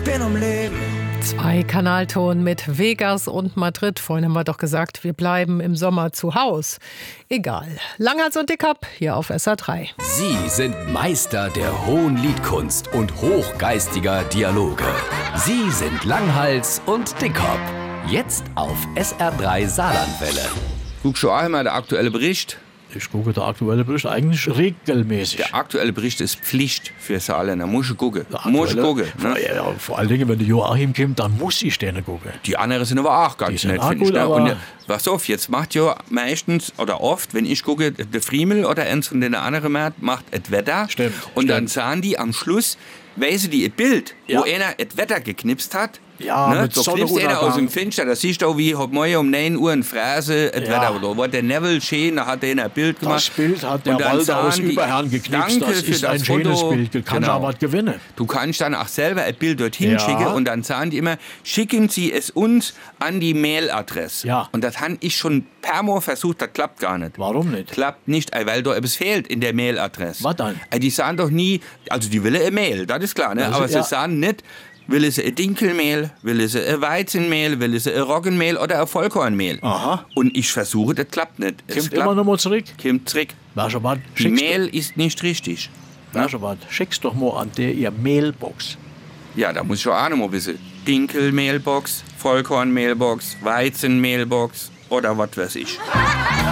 bin am Leben. 2 Kanalton mit Vegas und Madrid. Vorhin haben wir doch gesagt, wir bleiben im Sommer zu Haus. Egal. Langhals und Dickhop hier auf SR3. Sie sind Meister der hohen Liedkunst und hochgeistiger Dialoge. Sie sind Langhals und Dickhop. Jetzt auf SR3 Saarlandwelle. Guck schon einmal der aktuelle Bericht. Ich gucke den aktuellen Bericht eigentlich regelmäßig. Der aktuelle Bericht ist Pflicht für Saarländer. Muss ich gucken. Muss ich gucken. Ne? Ja, vor allen Dingen, wenn der Joachim kommt, dann muss ich den gucken. Die anderen sind aber auch ganz nett, finde ich. Gut, Ne? aber Und pass auf, jetzt macht ja meistens oder oft, wenn ich gucke, der Friemel oder eins von den anderen macht das Wetter. Stimmt, und dann stimmt. sahen die am Schluss, weisen die ein Bild, Ja. wo einer das Wetter geknipst hat. Ja, Ne? mit So knipst einer aus dem Fenster, da siehst du auch, wie heute Morgen um 9 Uhr ein Phrase, das Ja. Wetter. Da war der Neville schön, da hat er ein Bild gemacht. Das Bild hat der Und dann Walter aus sahen die, Überherrn geknipst. Danke Das für ist das ein schönes Foto. Bild. Du kannst Genau. auch was gewinnen. Du kannst dann auch selber ein Bild dorthin Ja. schicken und dann sagen die immer, schicken Sie es uns an die Mailadresse. Ja. Und das habe ich schon per Mal versucht, das klappt gar nicht. Warum nicht? Klappt nicht, weil da etwas fehlt in der Mailadresse. Was dann? Die sagen doch nie, also die will eine Mail, das ist klar, ne? Also, aber ja. sie sagen nicht, will sie ein Dinkelmehl, will sie ein Weizenmehl, will sie ein Roggenmehl oder ein Vollkornmehl. Aha. Und ich versuche, das klappt nicht. Es Kommt klappt, immer noch mal zurück. kommt zurück. Weißt du was? Die Mehl ist nicht richtig. Weißt du was? Schick's doch mal an der ihr Mailbox. Ja, da muss ich auch noch mal wissen. Dinkelmehlbox, Vollkornmehlbox, Weizenmehlbox oder was weiß ich.